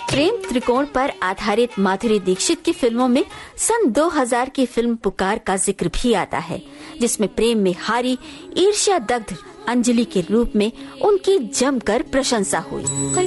प्रेम त्रिकोण पर आधारित माधुरी दीक्षित की फिल्मों में सन 2000 की फिल्म पुकार का जिक्र भी आता है, जिसमें प्रेम में हारी ईर्ष्या दग्ध अंजलि के रूप में उनकी जमकर प्रशंसा हुई।